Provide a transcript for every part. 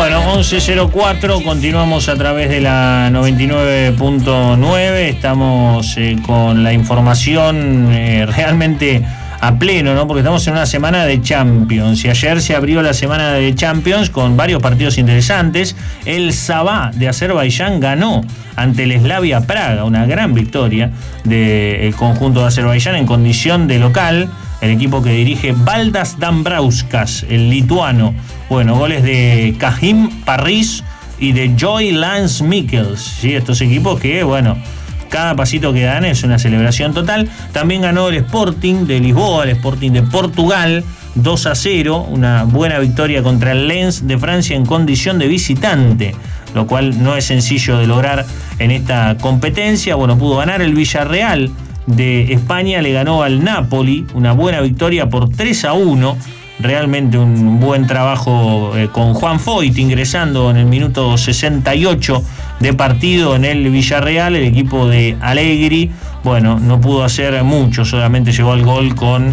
Bueno, 11:04, continuamos a través de la 99.9, estamos con la información realmente a pleno, ¿no? Porque estamos en una semana de Champions y ayer se abrió la semana de Champions con varios partidos interesantes. El Sabah de Azerbaiyán ganó ante el Slavia Praga, una gran victoria del conjunto de Azerbaiyán en condición de local. El equipo que dirige Valdas Dambrauskas, el lituano. Bueno, goles de Kahim Parris y de Joy Lance Mikkels. ¿Sí? Estos equipos que, bueno, cada pasito que dan es una celebración total. También ganó el Sporting de Lisboa, el Sporting de Portugal, 2-0. Una buena victoria contra el Lens de Francia en condición de visitante, lo cual no es sencillo de lograr en esta competencia. Bueno, pudo ganar el Villarreal de España, le ganó al Napoli, una buena victoria por 3-1. Realmente un buen trabajo con Juan Foyt ingresando en el minuto 68 de partido en el Villarreal. El equipo de Allegri, bueno, no pudo hacer mucho, solamente llegó al gol con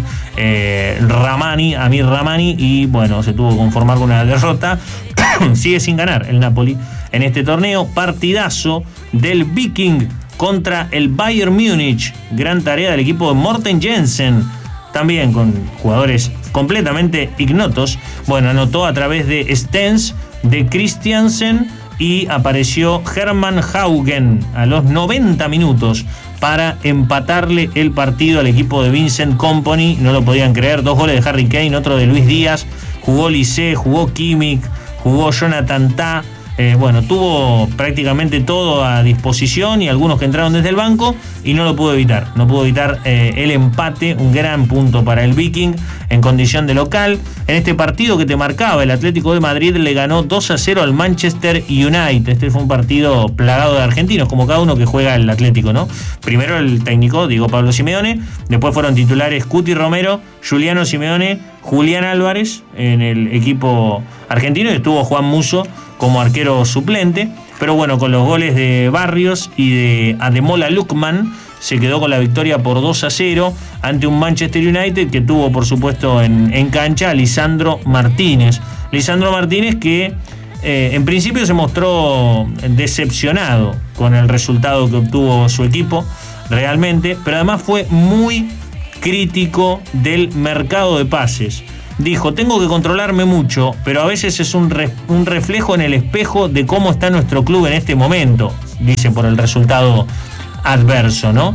Amir Ramani, y bueno, se tuvo que conformar con una derrota. Sigue sin ganar el Napoli en este torneo. Partidazo del Viking contra el Bayern Múnich. Gran tarea del equipo de Morten Jensen, también con jugadores completamente ignotos. Bueno, anotó a través de Stens, de Christiansen, y apareció Hermann Haugen a los 90 minutos para empatarle el partido al equipo de Vincent Kompany. No lo podían creer, 2 goles de Harry Kane, otro de Luis Díaz. Jugó Lisé, jugó Kimmich, jugó Jonathan Tah. Bueno, tuvo prácticamente todo a disposición y algunos que entraron desde el banco y no lo pudo evitar. No pudo evitar el empate, un gran punto para el Viking en condición de local. En este partido que te marcaba, el Atlético de Madrid le ganó 2-0 al Manchester United. Este fue un partido plagado de argentinos, como cada uno que juega el Atlético, ¿no? Primero el técnico, digo, Pablo Simeone. Después fueron titulares Cuti Romero, Juliano Simeone, Julián Álvarez en el equipo argentino, y estuvo Juan Musso como arquero suplente. Pero bueno, con los goles de Barrios y de Ademola Lookman se quedó con la victoria por 2-0 ante un Manchester United que tuvo, por supuesto, en cancha a Lisandro Martínez. Lisandro Martínez que en principio se mostró decepcionado con el resultado que obtuvo su equipo realmente, pero además fue muy crítico del mercado de pases. Dijo: tengo que controlarme mucho, pero a veces es un reflejo en el espejo de cómo está nuestro club en este momento, dice, por el resultado adverso, ¿no?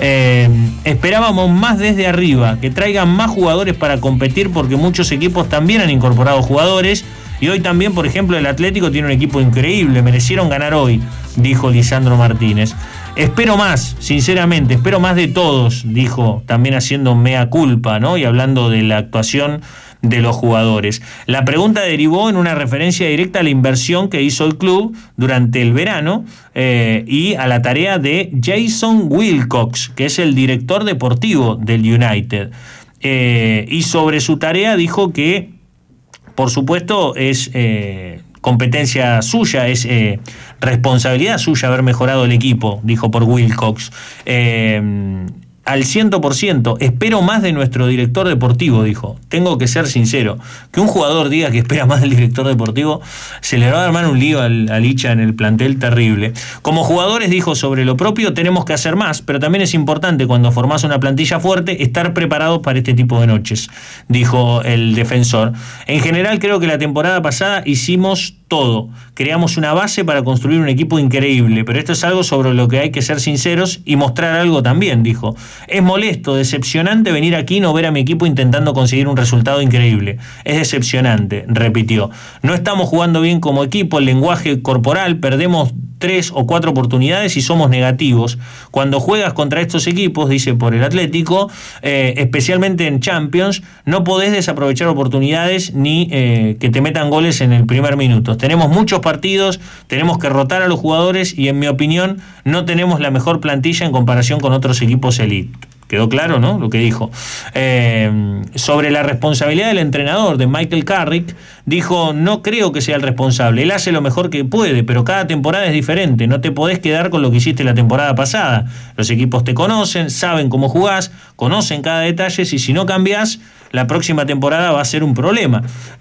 Esperábamos más desde arriba, que traigan más jugadores para competir, porque muchos equipos también han incorporado jugadores, y hoy también, por ejemplo, el Atlético tiene un equipo increíble, merecieron ganar hoy, dijo Lisandro Martínez. Espero más, sinceramente, espero más de todos, dijo, también haciendo mea culpa, ¿no? Y hablando de la actuación de los jugadores. La pregunta derivó en una referencia directa a la inversión que hizo el club durante el verano y a la tarea de Jason Wilcox, que es el director deportivo del United. Y sobre su tarea dijo que, por supuesto, es competencia suya, es responsabilidad suya haber mejorado el equipo, dijo por Wilcox. Al 100%, espero más de nuestro director deportivo, dijo. Tengo que ser sincero, que un jugador diga que espera más del director deportivo, se le va a armar un lío al Licha en el plantel terrible. Como jugadores, dijo, sobre lo propio tenemos que hacer más, pero también es importante, cuando formás una plantilla fuerte, estar preparados para este tipo de noches, dijo el defensor. En general, creo que la temporada pasada hicimos todo. Creamos una base para construir un equipo increíble, pero esto es algo sobre lo que hay que ser sinceros y mostrar algo también, dijo. Es molesto, decepcionante venir aquí y no ver a mi equipo intentando conseguir un resultado increíble. Es decepcionante, repitió. No estamos jugando bien como equipo, el lenguaje corporal, perdemos 3 o 4 oportunidades y somos negativos. Cuando juegas contra estos equipos, dice, por el Atlético, especialmente en Champions, no podés desaprovechar oportunidades ni que te metan goles en el primer minuto. Tenemos muchos partidos, tenemos que rotar a los jugadores y, en mi opinión, no tenemos la mejor plantilla en comparación con otros equipos elite. Quedó claro, ¿no?, lo que dijo. Sobre la responsabilidad del entrenador, de Michael Carrick, dijo: no creo que sea el responsable, él hace lo mejor que puede, pero cada temporada es diferente, no te podés quedar con lo que hiciste la temporada pasada. Los equipos te conocen, saben cómo jugás, conocen cada detalle, y si no cambiás, la próxima temporada va a ser un problema.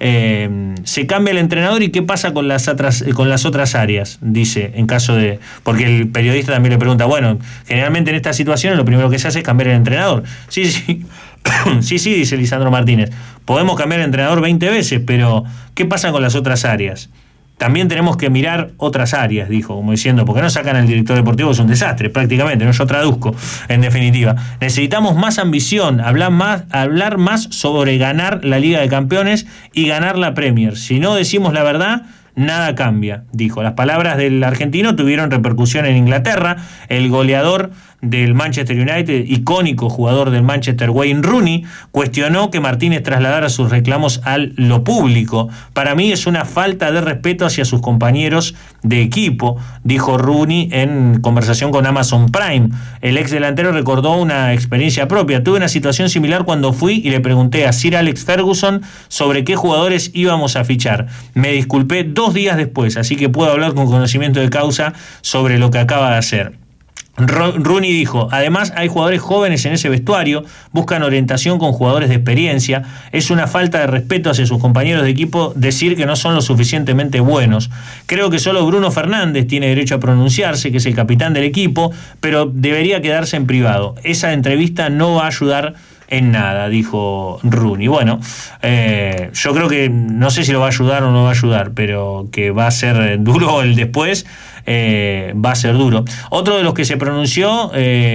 Se cambia el entrenador y ¿qué pasa con las otras áreas? Dice, en caso de... Porque el periodista también le pregunta, bueno, generalmente en estas situaciones lo primero que se hace es cambiar el entrenador. Sí, sí, dice Lisandro Martínez. Podemos cambiar el entrenador 20 veces, pero ¿qué pasa con las otras áreas? También tenemos que mirar otras áreas, dijo, como diciendo, ¿por qué no sacan al director deportivo? Es un desastre, prácticamente, no, yo traduzco, en definitiva. Necesitamos más ambición, hablar más sobre ganar la Liga de Campeones y ganar la Premier. Si no decimos la verdad, nada cambia, dijo. Las palabras del argentino tuvieron repercusión en Inglaterra. El goleador del Manchester United, icónico jugador del Manchester, Wayne Rooney, cuestionó que Martínez trasladara sus reclamos a lo público. Para mí es una falta de respeto hacia sus compañeros de equipo, dijo Rooney en conversación con Amazon Prime. El ex delantero recordó una experiencia propia. Tuve una situación similar cuando fui y le pregunté a Sir Alex Ferguson sobre qué jugadores íbamos a fichar. Me disculpé 2 días después, así que puedo hablar con conocimiento de causa sobre lo que acaba de hacer. Rooney dijo: además hay jugadores jóvenes en ese vestuario, buscan orientación con jugadores de experiencia, es una falta de respeto hacia sus compañeros de equipo decir que no son lo suficientemente buenos. Creo que solo Bruno Fernández tiene derecho a pronunciarse, que es el capitán del equipo, pero debería quedarse en privado. Esa entrevista no va a ayudar en nada, dijo Rooney. Bueno, yo creo que no sé si lo va a ayudar o no va a ayudar, pero que va a ser duro el después. Va a ser duro. Otro de los que se pronunció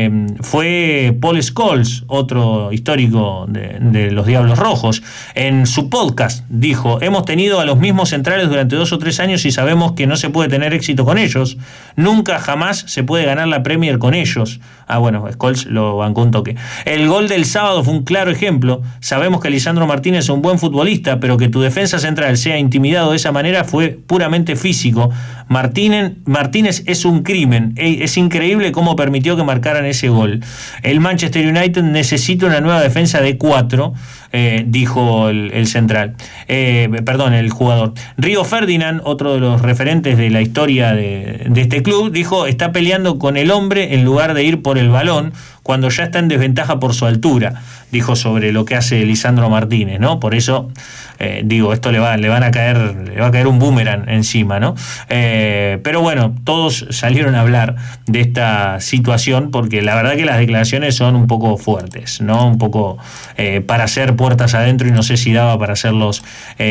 fue Paul Scholes, otro histórico de los Diablos Rojos. En su podcast dijo: hemos tenido a los mismos centrales durante 2 o 3 años y sabemos que no se puede tener éxito con ellos. Nunca jamás se puede ganar la Premier con ellos. Bueno, Scholes lo bancó un toque. El gol del sábado fue un claro ejemplo. Sabemos que Lisandro Martínez es un buen futbolista, pero que tu defensa central sea intimidado de esa manera fue puramente físico. Martínez es un crimen. Es increíble cómo permitió que marcaran ese gol. El Manchester United necesita una nueva defensa de 4, dijo el central. El jugador. Río Ferdinand, otro de los referentes de la historia de este club, dijo: está peleando con el hombre en lugar de ir por el balón cuando ya está en desventaja por su altura. Dijo sobre lo que hace Lisandro Martínez, ¿no? Por eso esto le va a caer un boomerang encima, ¿no? Pero bueno, todos salieron a hablar de esta situación porque la verdad que las declaraciones son un poco fuertes, ¿no? Un poco para hacer puertas adentro, y no sé si daba para hacerlos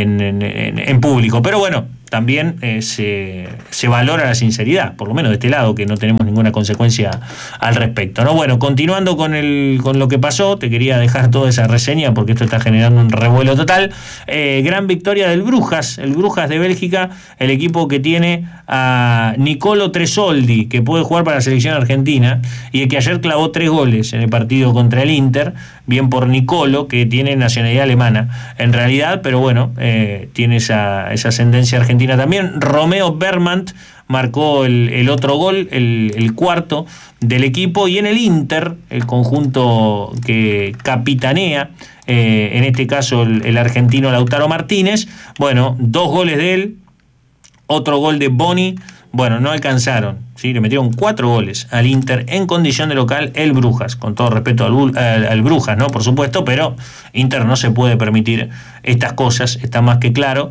en público. Pero bueno, también se valora la sinceridad, por lo menos de este lado, que no tenemos ninguna consecuencia al respecto, ¿no? Bueno, continuando con lo que pasó, te quería dejar toda esa reseña porque esto está generando un revuelo total. Gran victoria del Brujas, el Brujas de Bélgica, el equipo que tiene a Nicolo Tresoldi, que puede jugar para la selección argentina, y el que ayer clavó 3 goles en el partido contra el Inter. Bien por Nicolo, que tiene nacionalidad alemana en realidad, pero bueno, tiene esa ascendencia argentina también. Romeo Bermant marcó el otro gol, el cuarto del equipo, y en el Inter, el conjunto que capitanea, en este caso el argentino Lautaro Martínez, bueno, 2 goles de él, otro gol de Boni. Bueno, no alcanzaron, ¿sí? Le metieron 4 goles al Inter en condición de local el Brujas, con todo respeto al Brujas, ¿no? Por supuesto, pero Inter no se puede permitir estas cosas, está más que claro,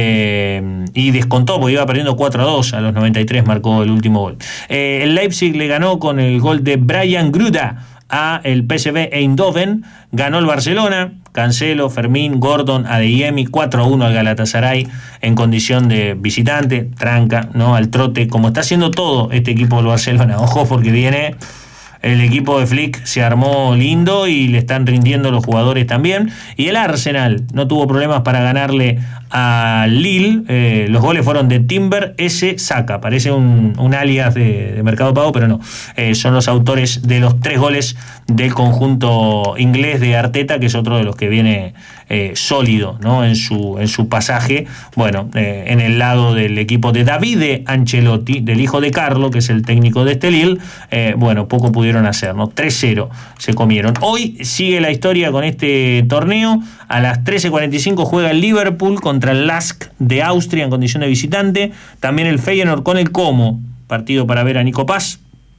y descontó porque iba perdiendo 4-2, a los 93 marcó el último gol. El Leipzig le ganó con el gol de Brian Gruda a el PSV Eindhoven. Ganó el Barcelona, Cancelo, Fermín, Gordon, Adeyemi, 4-1 al Galatasaray en condición de visitante, tranca, ¿no? Al trote, como está haciendo todo este equipo del Barcelona. Ojo, porque viene el equipo de Flick, se armó lindo y le están rindiendo los jugadores también. Y el Arsenal no tuvo problemas para ganarle a Lille. Los goles fueron de Timber S. Saka, parece un alias de Mercado Pago, pero no. Son los autores de los 3 goles del conjunto inglés de Arteta, que es otro de los que viene sólido, ¿no? en su pasaje. Bueno, en el lado del equipo de Davide Ancelotti, del hijo de Carlo, que es el técnico de este Lille, bueno, poco pudieron pudieron hacer, ¿no? 3-0 se comieron. Hoy sigue la historia con este torneo. A las 13:45 juega el Liverpool contra el LASK de Austria en condición de visitante. También el Feyenoord con el Como, partido para ver a Nico Paz,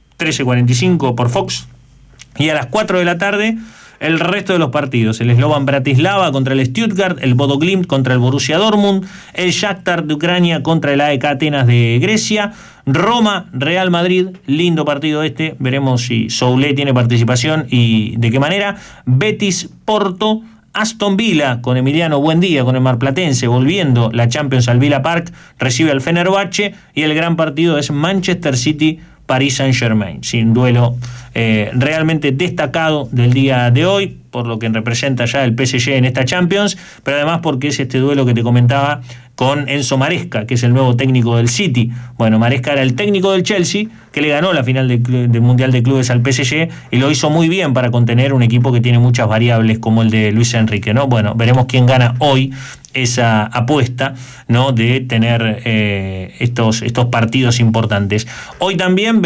13:45 por Fox. Y a las 4 de la tarde el resto de los partidos: el Slovan Bratislava contra el Stuttgart, el Bodo Glimt contra el Borussia Dortmund, el Shakhtar de Ucrania contra el AEK Atenas de Grecia, Roma, Real Madrid, lindo partido este, veremos si Soulé tiene participación y de qué manera, Betis, Porto, Aston Villa con Emiliano Buendía, con el marplatense, volviendo la Champions al Villa Park, recibe al Fenerbahce, y el gran partido es Manchester City, Paris Saint-Germain, sin duelo realmente destacado del día de hoy, por lo que representa ya el PSG en esta Champions, pero además porque es este duelo que te comentaba con Enzo Maresca, que es el nuevo técnico del City. Bueno, Maresca era el técnico del Chelsea, que le ganó la final del Mundial de Clubes al PSG, y lo hizo muy bien para contener un equipo que tiene muchas variables como el de Luis Enrique, ¿no? Bueno, veremos quién gana hoy esa apuesta, ¿no?, de tener estos partidos importantes. Hoy también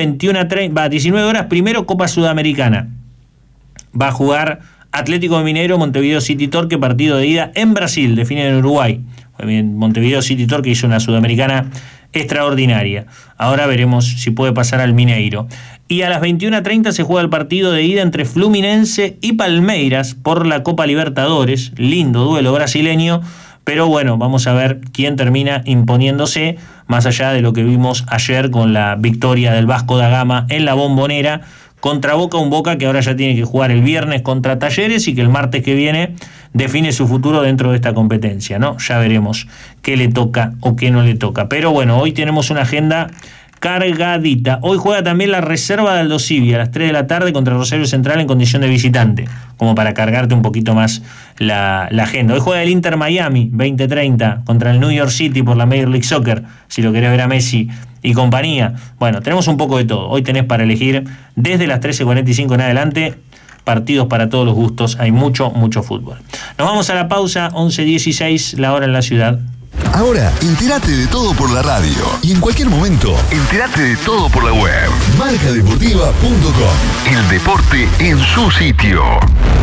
19 horas, primero Copa Sudamericana. Va a jugar Atlético Mineiro, Montevideo City Torque, partido de ida en Brasil, define en Uruguay. Montevideo City Torque hizo una Sudamericana extraordinaria. Ahora veremos si puede pasar al Mineiro. Y a las 21:30 se juega el partido de ida entre Fluminense y Palmeiras por la Copa Libertadores. Lindo duelo brasileño, pero bueno, vamos a ver quién termina imponiéndose, más allá de lo que vimos ayer con la victoria del Vasco da Gama en la Bombonera contra Boca, un Boca que ahora ya tiene que jugar el viernes contra Talleres y que el martes que viene define su futuro dentro de esta competencia, ¿no? Ya veremos qué le toca o qué no le toca. Pero bueno, hoy tenemos una agenda cargadita. Hoy juega también la reserva de Aldo Civi a las 3 de la tarde contra Rosario Central en condición de visitante, como para cargarte un poquito más la agenda. Hoy juega el Inter Miami 20:30 contra el New York City por la Major League Soccer, si lo querés ver a Messi y compañía. Bueno, tenemos un poco de todo. Hoy tenés para elegir desde las 13:45 en adelante, partidos para todos los gustos. Hay mucho fútbol. Nos vamos a la pausa, 11:16 la hora en la ciudad. Ahora, entérate de todo por la radio. Y en cualquier momento, entérate de todo por la web. Marcadeportiva.com. El deporte en su sitio.